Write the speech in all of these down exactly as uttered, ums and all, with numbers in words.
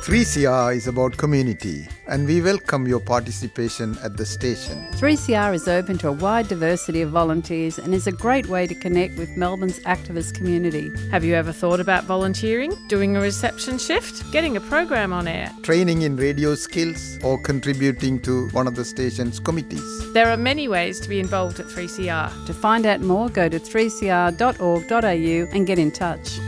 three C R is about community, and we welcome your participation at the station. three C R is open to a wide diversity of volunteers and is a great way to connect with Melbourne's activist community. Have you ever thought about volunteering, doing a reception shift, getting a program on air? Training in radio skills or contributing to one of the station's committees. There are many ways to be involved at three C R. To find out more, go to three c r dot org dot a u and get in touch.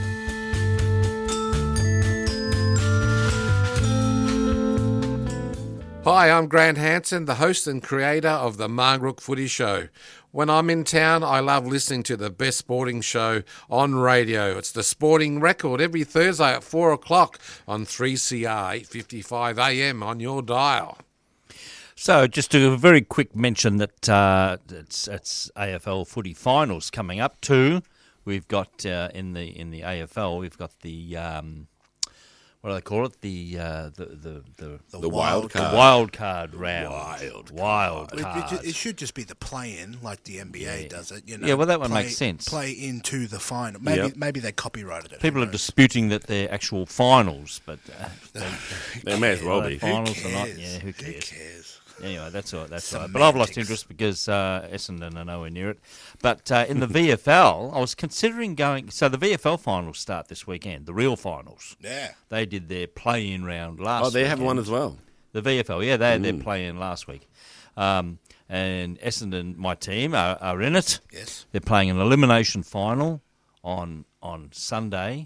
Hi, I'm Grant Hanson, the host and creator of the Margaret Footy Show. When I'm in town, I love listening to the best sporting show on radio. It's the Sporting Record every Thursday at four o'clock on three C R, eight fifty-five a m on your dial. So just a very quick mention that uh, it's, it's A F L footy finals coming up too. We've got uh, in the in the A F L, we've got the... Um, What do they call it? The uh, the the the, The the wild card. The wild card round. Wild wild It, card. it, it should just be the play-in, like the N B A Yeah. does it. You know, Yeah, well, that one play, makes sense. Play into the final. Maybe Yep. maybe they copyrighted it. People Who are knows? disputing that they're actual finals, but uh, They may as well are be. they finals Who or not? cares? Yeah, who cares? Who cares? Anyway, that's all. That's all right. But I've lost Semantics. interest because uh, Essendon are nowhere near it. But uh, in the V F L, I was considering going. So the V F L finals start this weekend. The real finals. Yeah. They did their play-in round last. Oh, they have weekend. one as well. The V F L, yeah, they had their play-in last week. Um, and Essendon, my team, are, are in it. Yes. They're playing an elimination final on on Sunday.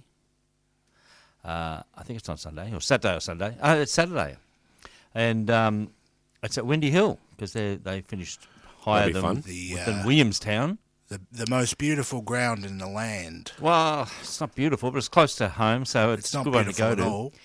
Uh, I think it's on Sunday, or Saturday or Sunday. Oh, it's Saturday. And um, it's at Windy Hill, because they they finished higher That'd be than, fun. The, than uh, Williamstown. The the most beautiful ground in the land. Well, it's not beautiful, but it's close to home, so it's, It's a not good one to beautiful go at to. all.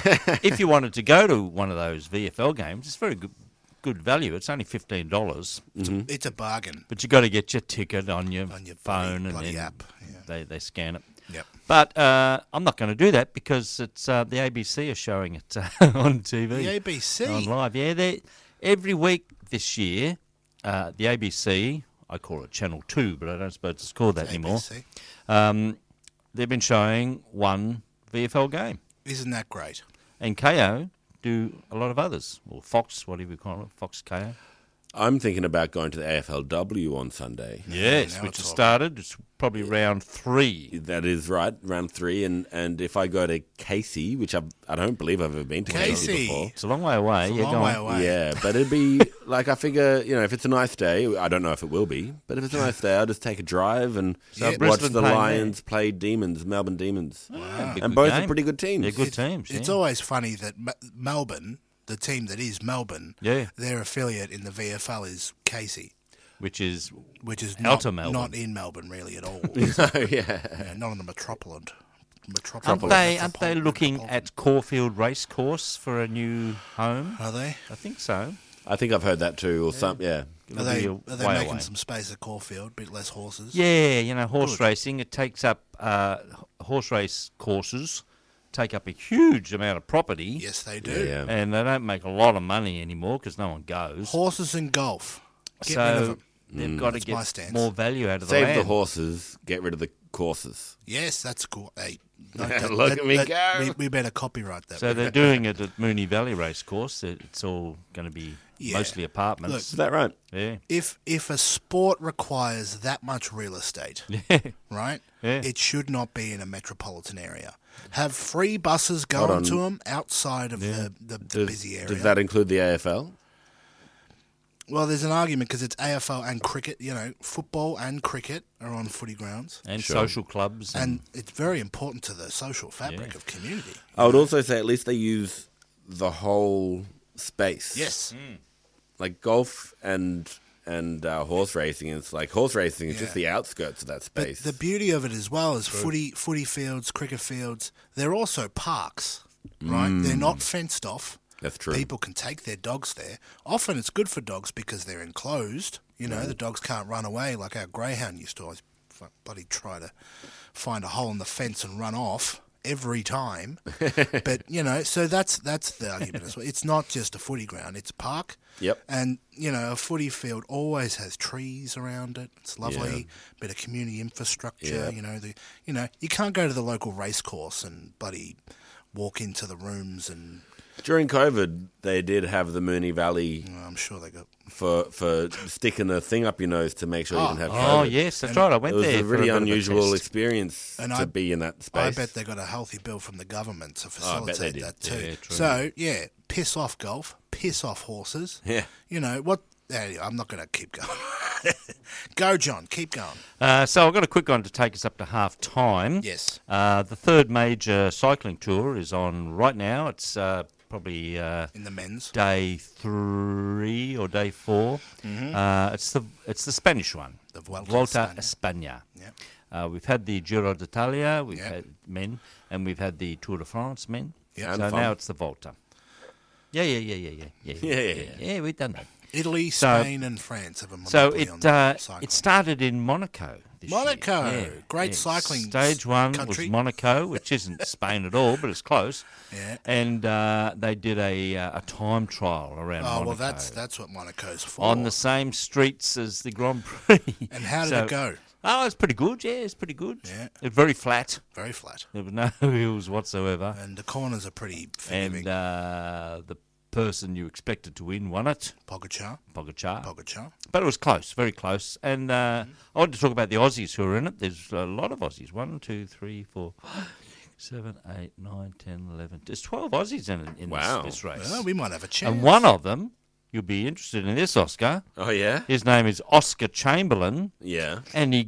If you wanted to go to one of those V F L games, it's very good, good value. It's only fifteen dollars, It's a bargain but you got to get your ticket on your, on your phone bloody, and bloody then app. Yeah. they they scan it. Yep. But uh, I'm not going to do that because it's uh, the A B C are showing it uh, on T V. The A B C. On live, yeah. They every week this year, uh, the A B C, I call it Channel Two, but I don't suppose it's called that A B anymore. C. Um, they've been showing one V F L game, Isn't that great? and K O do a lot of others, or Fox, whatever you call it, Fox K O. I'm thinking about going to the A F L W on Sunday. Yes, now which it's has all- started. It's probably round three. That is right, round three. And, and if I go to Casey, which I've, I don't believe I've ever been to Casey, Casey. before. It's a long way away. It's a yeah, long go way on. away. Yeah, but it'd be like I figure, you know, if it's a nice day, I don't know if it will be, but if it's a nice day, I'll just take a drive and So watch Brisbane the playing Lions play Demons, Melbourne Demons. Yeah, big And good both game. are pretty good teams. They're good It's, teams. it's yeah. always funny that M- Melbourne, the team that is Melbourne, Yeah. their affiliate in the V F L is Casey, which is which is Outer not, Melbourne. not in Melbourne really at all. Oh, yeah. Yeah, not in the metropolitan. aren't Metropolis. they? Aren't they Metropolitan- looking metropolitan. at Caulfield Racecourse for a new home? Are they? I think so. I think I've heard that too, or some, yeah. It'll Are they? be a Are they way making away. some space at Caulfield? A bit less horses. Yeah, you know, horse Good. racing. It takes up uh, h- horse race courses take up a huge amount of property. Yes, they do. Yeah. And they don't make a lot of money anymore because no one goes. Horses and golf. Get rid of so them. they've got to That's my get stance. more value out of the Save land. the horses, get rid of the courses. Yes, that's cool. Hey, no, Look at me go. We, we better copyright that. So they're doing it at Moonee Valley Racecourse. It's all going to be Yeah. mostly apartments. Is that right? yeah. if if a sport requires that much real estate, right? Yeah. It should not be in a metropolitan area. Have free buses Hold going on. to them outside of the, the, the Does, busy area. does that include the A F L? Well, there's an argument because it's A F L and cricket. You know, football and cricket are on footy grounds, And Sure. social clubs. And, and it's very important to the social fabric Yeah. of community. I would also say at least they use the whole space. Yes, Like golf and and uh, horse racing, it's like horse racing is just Yeah. the outskirts of that but space. the beauty of it as well is footy footy fields, cricket fields. They're also parks, right? They're not fenced off. That's true. People can take their dogs there. Often it's good for dogs because they're enclosed. You know, the dogs can't run away like our greyhound used to always fu- bloody try to find a hole in the fence and run off every time. But, you know, so that's that's the argument as well. It's not just a footy ground, it's a park. Yep. And, you know, a footy field always has trees around it. It's lovely. Yeah. Bit of community infrastructure, Yeah. you know, the you know, you can't go to the local race course and bloody walk into the rooms and... During COVID, they did have the Moonee Valley Oh, I'm sure they got... for for sticking a thing up your nose to make sure you didn't have COVID. Oh, yes, that's right. I went It was there. a for really bit of a unusual test. experience And to I- be in that I space. bet they got a healthy bill from the government to Oh, I bet they facilitate did. that too. Yeah, true. So, yeah, piss off golf, piss off horses. Yeah. You know, what... Anyway, I'm not going to keep going. Go, John, keep going. Uh, so I've got a quick one to take us up to half time. Yes. Uh, the third major cycling tour is on right now. It's uh, probably uh, In the men's. day three or day four. Uh, it's the it's the Spanish one. The Vuelta Volta España. España. Yeah. Uh, we've had the Giro d'Italia, we've Yeah. had men, and we've had the Tour de France men. Yeah, and so fun. now it's the Volta. Yeah, yeah, yeah, yeah, yeah, yeah, Yeah, yeah, yeah. yeah. We've done that. Italy, So- Spain, and France have a So monopoly on it uh, cycling. it started in Monaco. This Monaco, year. Yeah, great yeah. cycling Stage one country. was Monaco, which isn't Spain at all, but it's close. Yeah. And uh, they did a uh, a time trial around Oh Monaco well, that's that's what Monaco's for. on the same streets as the Grand Prix. And how did So- it go? Oh, it's pretty good. Yeah, it's pretty good. Yeah. It's very flat. Very flat, There were no hills whatsoever. and the corners are pretty forgiving. And uh, the person you expected to win won it, Pogacar, Pogacar. Pogacar. But it was close, very close. And uh, I want to talk about the Aussies who are in it. There's a lot of Aussies. One, two, three, four, seven, eight, nine, ten, eleven. There's twelve Aussies in, in Wow. this, this race. Well, we might have a chance. And one of them, you'll be interested in this, Oscar. Oh, yeah? His name is Oscar Chamberlain. Yeah. And he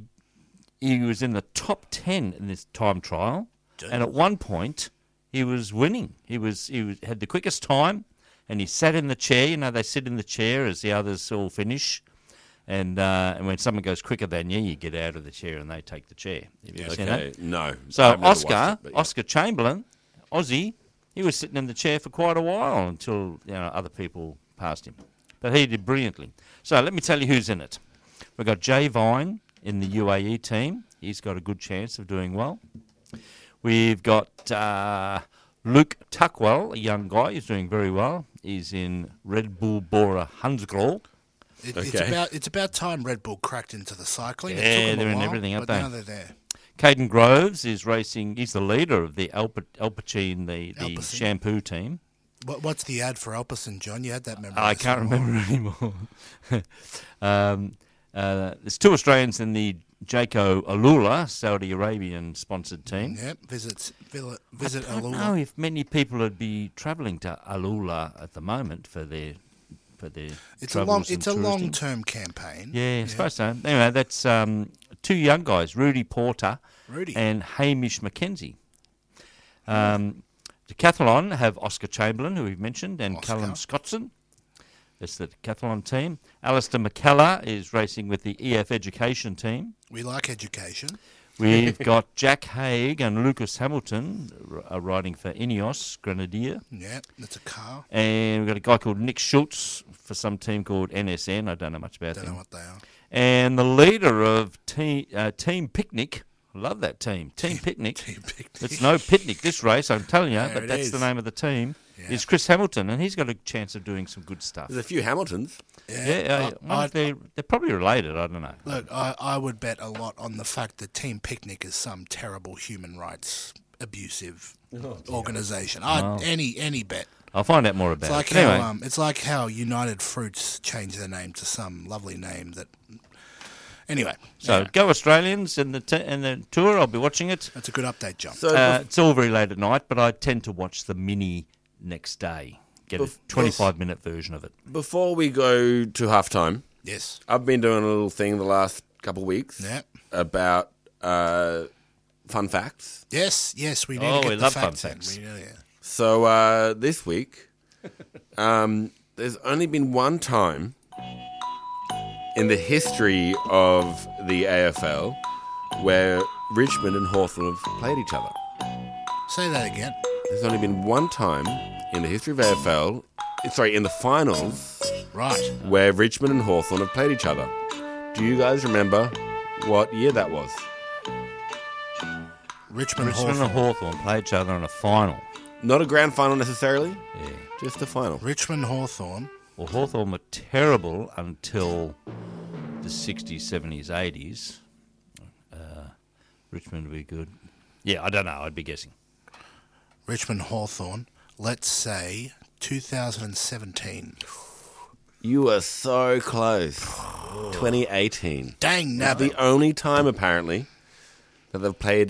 he was in the top ten in this time trial. And at one point, he was winning. He was he was, had the quickest time. And he sat in the chair. You know, they sit in the chair as the others all finish. And uh, and when someone goes quicker than you, you get out of the chair and they take the chair. Have you ever seen Okay. that? No. So I've never watched Oscar, it, but yeah. Oscar Chamberlain, Aussie, he was sitting in the chair for quite a while until you know other people passed him. But he did brilliantly. So let me tell you who's in it. We've got Jay Vine in the U A E team. He's got a good chance of doing well. We've got uh, Luke Tuckwell, a young guy. He's doing very well. He's in Red Bull Bora Hansgrohe. It, It's Okay. about it's about time Red Bull cracked into the cycling. It Yeah, took 'em they're a in while, everything, aren't but they? now they're there. Caden Groves is racing. He's the leader of the Alpa, Alpecin, the, the Alpecin. shampoo team. What, what's the ad for Alpecin, John? You had that memorized. I can't somewhere. remember anymore. um, uh, there's two Australians in the Jayco Alula, Saudi Arabian sponsored team. Yep. Visit visit, visit I don't Alula. know if many people would be travelling to Alula at the moment for their for their It's a long travels and it's a touristing. long term campaign. Yeah, I suppose so. Anyway, that's um, two young guys, Rudy Porter Rudy. and Hamish McKenzie. Um, Decathlon have Oscar Chamberlain, who we've mentioned, and Oscar. Callum Scottson. That's the Decathlon team. Alistair McKellar is racing with the E F Education team. We like education. We've got Jack Haig and Lucas Hamilton r- are riding for Ineos Grenadier. Yeah, that's a car. And we've got a guy called Nick Schultz for some team called N S N. I don't know much about Don't them. know what they are. And the leader of Team uh, Team Picnic, I love that team, Team Picnic. Team Picnic. It's no picnic this race, I'm telling you, There but it that's is. the name of the team. Yeah. Is Chris Hamilton, and he's got a chance of doing some good stuff. There's a few Hamiltons. Yeah, Yeah, uh, I- I wonder I- if they're, they're probably related. I don't know. Look, I, I would bet a lot on the fact that Team Picnic is some terrible human rights abusive organisation. I any any bet. I'll find out more about It's like it. Anyway, how um, it's like how United Fruits changed their name to some lovely name that. Anyway, so yeah, go Australians in the t- in the tour. I'll be watching it. that's a good update, John. So Uh, it's all very late at night, but I tend to watch the mini next day. Get a Bef- twenty-five minute version of it. before we go to halftime, Yes. I've been doing a little thing the last couple of weeks Yeah. about uh, fun facts. Yes. Yes. We need Oh, to get we the love fun facts in. facts. We- yeah. So uh, this week, um, there's only been one time in the history of the A F L where Richmond and Hawthorn have played each other. Say that again. There's only been one time in the history of A F L, sorry, in the finals, Right. where Richmond and Hawthorn have played each other. Do you guys remember what year that was? Richmond, Richmond Hawthorn. and Hawthorn play each other in a final. Not a grand final necessarily, Yeah. just a final. Richmond Hawthorn. Well, Hawthorn were terrible until the sixties, seventies, eighties. Uh, Richmond would be good. Yeah, I don't know. I'd be guessing. Richmond Hawthorn, let's say two thousand seventeen. You are so close. twenty eighteen. Dang, That's nabbit. the only time, apparently, that they've played...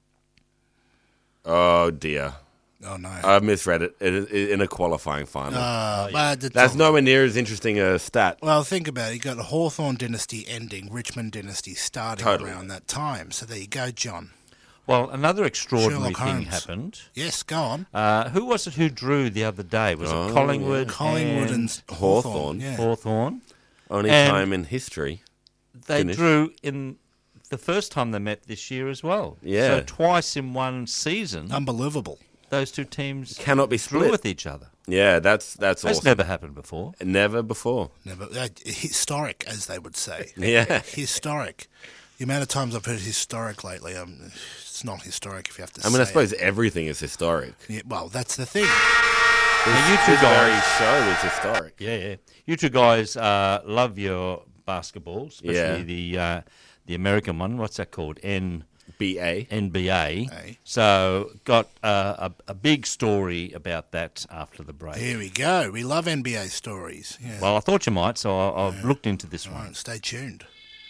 Oh, dear. Oh, no. I've misread it. It is in a qualifying final. Uh, but it's That's all- nowhere near as interesting a stat. Well, think about it. You got the Hawthorn dynasty ending, Richmond dynasty starting Totally. around that time. So there you go, John. Well, another extraordinary Sherlock thing Holmes. happened. Yes, go on. Uh, who was it who drew the other day? Was Oh, it Collingwood? Collingwood and, and Hawthorn. Hawthorn. Yeah. Hawthorn? Only And- time in history. They Finish. drew in the first time they met this year as well. Yeah. So twice in one season, Unbelievable. those two teams Cannot be drew split. with each other. Yeah, that's that's That's awesome. never happened before. Never before. Never uh, historic, as they would say. Yeah. Historic. The amount of times I've heard historic lately, um, it's not historic if you have to I say mean, I it. suppose everything is historic. Yeah, well, that's the thing. Now, you two This very guys, show is historic. yeah, yeah. You two guys uh, love your basketball, especially Yeah. the uh, the American one. What's that called? N. B A. N B A. Hey. So got uh, a, a big story about that after the break. Here we go. We love N B A stories. Yeah. Well, I thought you might, so I, I've looked into this All one. right, stay tuned.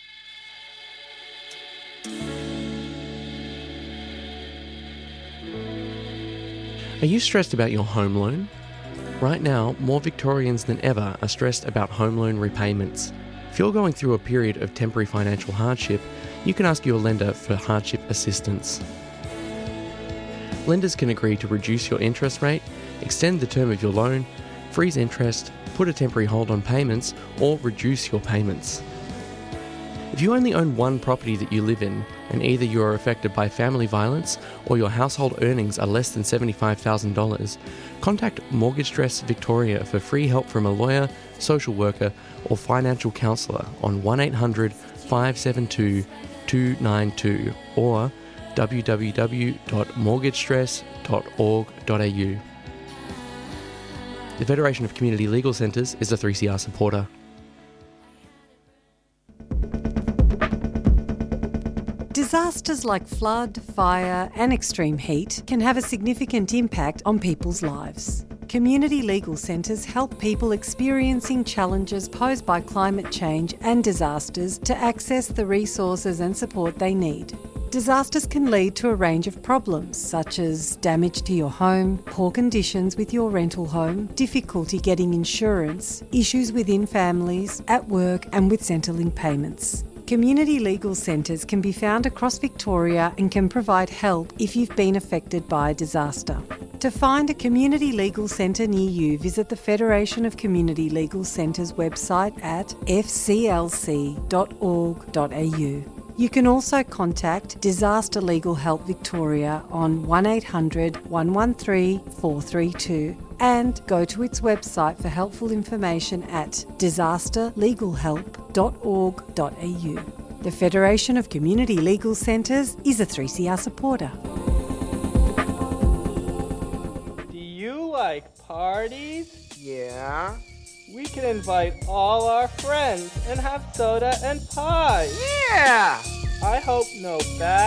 Are you stressed about your home loan? Right now, more Victorians than ever are stressed about home loan repayments. If you're going through a period of temporary financial hardship, you can ask your lender for hardship assistance. Lenders can agree to reduce your interest rate, extend the term of your loan, freeze interest, put a temporary hold on payments, or reduce your payments. If you only own one property that you live in, and either you are affected by family violence or your household earnings are less than seventy-five thousand dollars, contact Mortgage Stress Victoria for free help from a lawyer, social worker, or financial counsellor on one eight hundred five seven two two nine two or w w w dot mortgage stress dot org dot a u. The Federation of Community Legal Centres is a three C R supporter. Disasters like flood, fire, and extreme heat can have a significant impact on people's lives. Community legal centres help people experiencing challenges posed by climate change and disasters to access the resources and support they need. Disasters can lead to a range of problems, such as damage to your home, poor conditions with your rental home, difficulty getting insurance, issues within families, at work, and with Centrelink payments. Community legal centres can be found across Victoria and can provide help if you've been affected by a disaster. To find a community legal centre near you, visit the Federation of Community Legal Centres website at f c l c dot org dot a u. You can also contact Disaster Legal Help Victoria on one eight hundred one one three four three two and go to its website for helpful information at disaster legal help dot org dot a u. The Federation of Community Legal Centres is a three C R supporter. Do you like parties? Yeah. We can invite all our friends and have soda and pie. Yeah! I hope no bad